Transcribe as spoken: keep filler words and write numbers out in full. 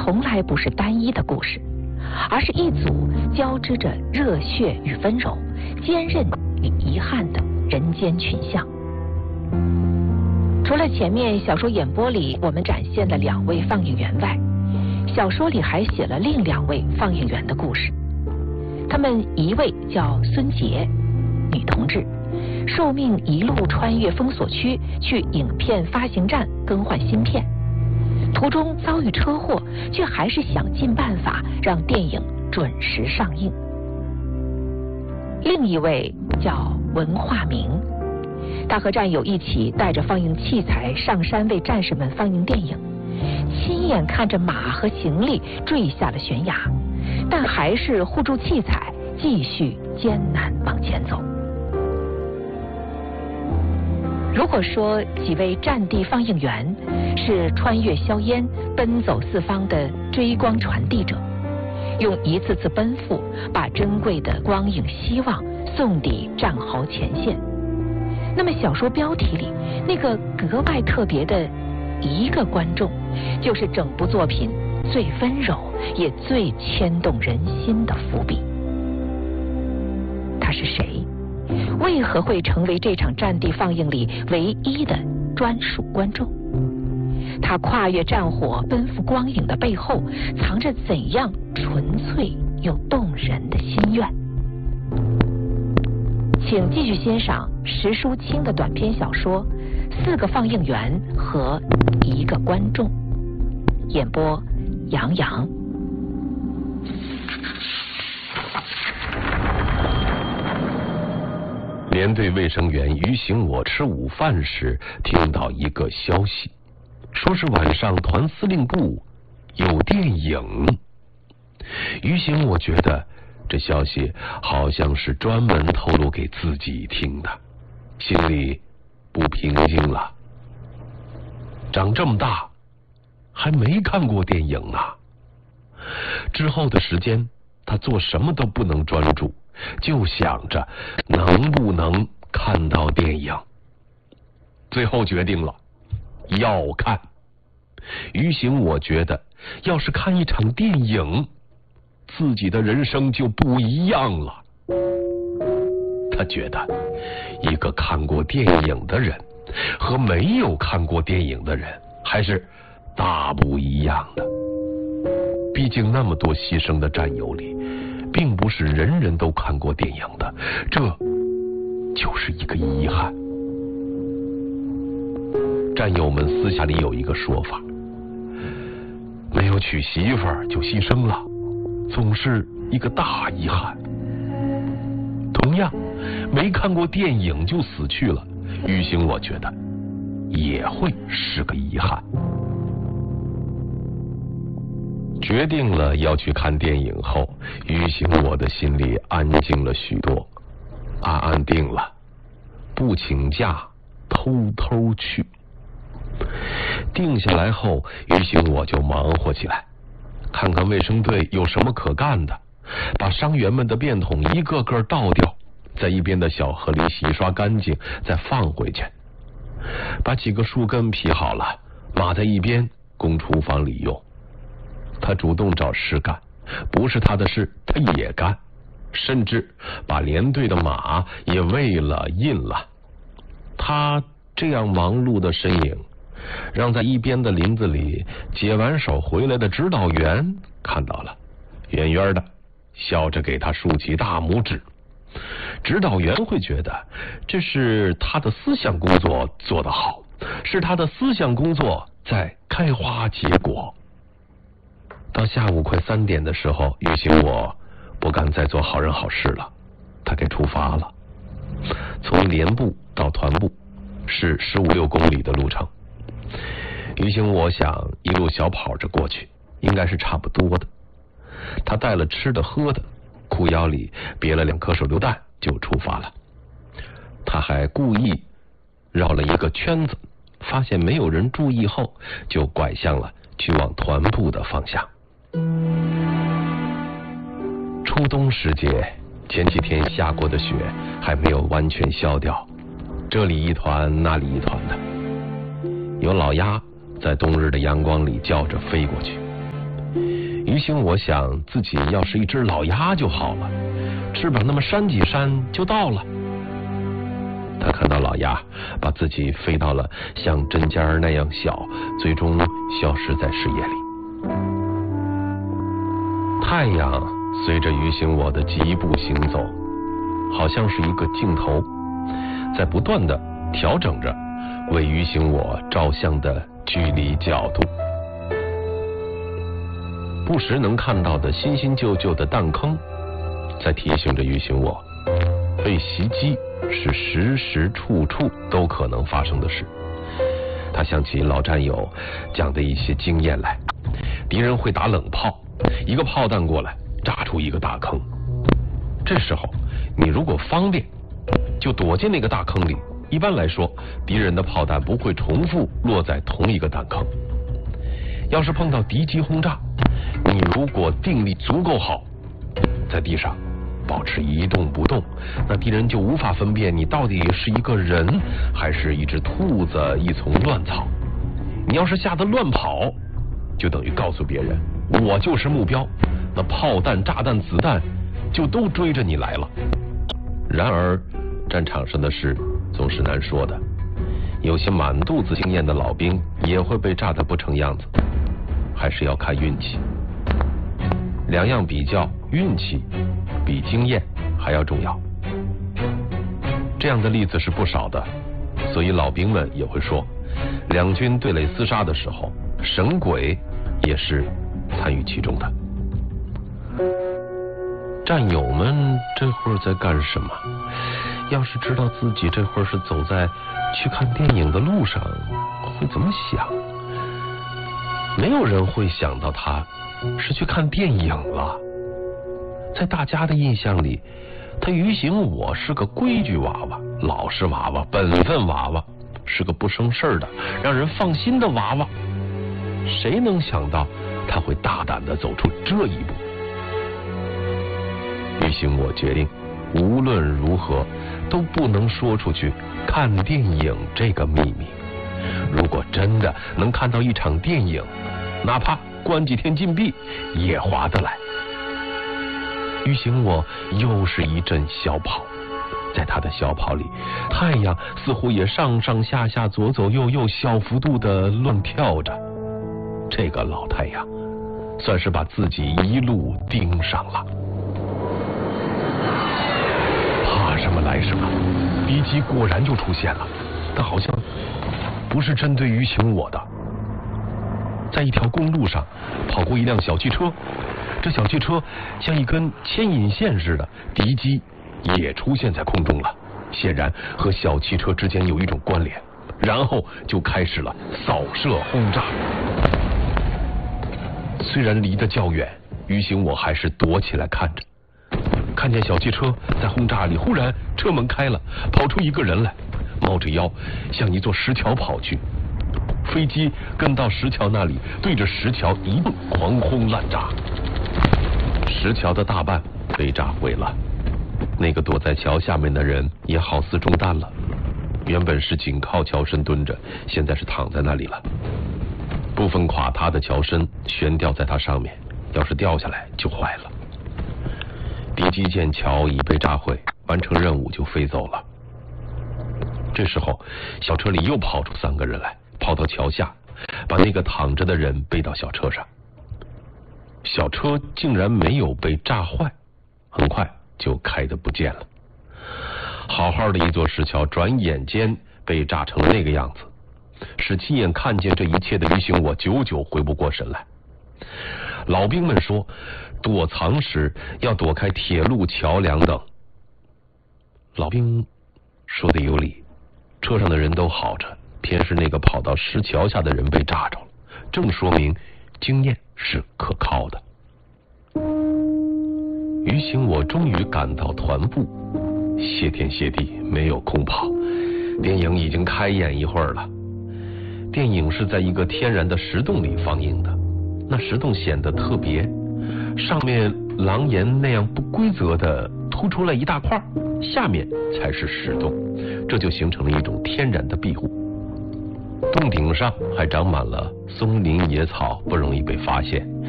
从来不是单一的故事，而是一组交织着热血与温柔、坚韧与遗憾的人间群像。除了前面小说演播里我们展现的两位放映员外，小说里还写了另两位放映员的故事。他们一位叫孙杰，女同志，受命一路穿越封锁区去影片发行站更换芯片，途中遭遇车祸，却还是想尽办法让电影准时上映。另一位叫文化明，他和战友一起带着放映器材上山为战士们放映电影，亲眼看着马和行李坠下了悬崖，但还是护住器材，继续艰难往前走。如果说几位战地放映员是穿越硝烟、奔走四方的追光传递者，用一次次奔赴把珍贵的光影希望送抵战壕前线，那么小说标题里那个格外特别的一个观众，就是整部作品最温柔也最牵动人心的伏笔。他是谁？为何会成为这场战地放映里唯一的专属观众？他跨越战火奔赴光影的背后，藏着怎样纯粹又动人的心愿？请继续欣赏石淑清的短篇小说《四个放映员和一个观众》，演播杨洋。 连队卫生员于行我吃午饭时听到一个消息，说是晚上团司令部有电影。于行我觉得这消息好像是专门透露给自己听的，心里不平静了。长这么大还没看过电影啊！之后的时间他做什么都不能专注，就想着能不能看到电影。最后决定了要看。于行我觉得要是看一场电影，自己的人生就不一样了。他觉得一个看过电影的人和没有看过电影的人还是大不一样的。毕竟那么多牺牲的战友里，并不是人人都看过电影的，这就是一个遗憾。战友们私下里有一个说法，没有娶媳妇儿就牺牲了，总是一个大遗憾。同样，没看过电影就死去了，于行我觉得也会是个遗憾。决定了要去看电影后，于行我的心里安静了许多，暗暗定了不请假，偷偷去。定下来后，于行我就忙活起来，看看卫生队有什么可干的，把伤员们的便桶一个个倒掉，在一边的小河里洗刷干净，再放回去。把几个树根劈好了，码在一边供厨房里用。他主动找事干，不是他的事他也干，甚至把连队的马也喂了印了。他这样忙碌的身影，让在一边的林子里解完手回来的指导员看到了，远远的笑着给他竖起大拇指。指导员会觉得这是他的思想工作做得好，是他的思想工作在开花结果。到下午快三点的时候，于行我不敢再做好人好事了，他该出发了。从连部到团部是十五六公里的路程，于行我想一路小跑着过去，应该是差不多的。他带了吃的喝的，裤腰里别了两颗手榴弹就出发了。他还故意绕了一个圈子，发现没有人注意后，就拐向了去往团部的方向。初冬时节，前几天下过的雪还没有完全消掉，这里一团那里一团的。有老鸭在冬日的阳光里叫着飞过去， 于心我想自己要是一只老鸭就好了，翅膀那么扇几扇就到了。他看到老鸭把自己飞到了像针尖儿那样小，最终消失在视野里。太阳随着于心我的疾步行走，好像是一个镜头，在不断的调整着为于心我照相的距离角度。不时能看到的新新旧旧的弹坑，在提醒着于心我，被袭击是时时处处都可能发生的事。他想起老战友讲的一些经验来，敌人会打冷炮，一个炮弹过来炸出一个大坑，这时候你如果方便就躲进那个大坑里，一般来说敌人的炮弹不会重复落在同一个弹坑。要是碰到敌机轰炸，你如果定力足够好，在地上保持一动不动，那敌人就无法分辨你到底是一个人还是一只兔子一丛乱草。你要是吓得乱跑，就等于告诉别人我就是目标，那炮弹炸弹子弹就都追着你来了。然而战场上的事总是难说的，有些满肚子经验的老兵也会被炸得不成样子，还是要看运气。两样比较，运气比经验还要重要。这样的例子是不少的，所以老兵们也会说，两军对垒厮杀的时候，神鬼也是参与其中的。战友们这会儿在干什么？要是知道自己这会儿是走在去看电影的路上，会怎么想？没有人会想到他是去看电影了。在大家的印象里，他于行我是个规矩娃娃，老实娃娃，本分娃娃，是个不生事的让人放心的娃娃。谁能想到他会大胆地走出这一步？于行我决定无论如何都不能说出去看电影这个秘密。如果真的能看到一场电影，哪怕关几天禁闭也划得来。于行我又是一阵小跑，在他的小跑里，太阳似乎也上上下下左左右右小幅度的乱跳着。这个老太阳算是把自己一路盯上了。怕什么来什么，敌机果然就出现了，但好像不是针对于行我的。在一条公路上跑过一辆小汽车，这小汽车像一根牵引线似的，敌机也出现在空中了，显然和小汽车之间有一种关联，然后就开始了扫射轰炸。虽然离得较远，于行我还是躲起来看着。看见小汽车在轰炸里，忽然车门开了，跑出一个人来，猫着腰向一座石桥跑去。飞机跟到石桥那里，对着石桥一顿狂轰滥炸，石桥的大半被炸毁了。那个躲在桥下面的人也好似中弹了，原本是紧靠桥身蹲着，现在是躺在那里了。部分垮塌的桥身悬吊在它上面，要是掉下来就坏了。敌机见桥已被炸毁，完成任务就飞走了。这时候小车里又跑出三个人来，跑到桥下，把那个躺着的人背到小车上。小车竟然没有被炸坏，很快就开得不见了。好好的一座石桥，转眼间被炸成了那个样子，使亲眼看见这一切的于行我久久回不过神来。老兵们说，躲藏时要躲开铁路、桥梁等。老兵说的有理，车上的人都好着，偏是那个跑到石桥下的人被炸着了，正说明经验是可靠的。于行我终于赶到团部，谢天谢地没有空跑，电影已经开演一会儿了。电影是在一个天然的石洞里放映的，那石洞显得特别，上面廊檐那样不规则的突出来一大块，下面才是石洞，这就形成了一种天然的庇护。洞顶上还长满了松林野草，不容易被发现，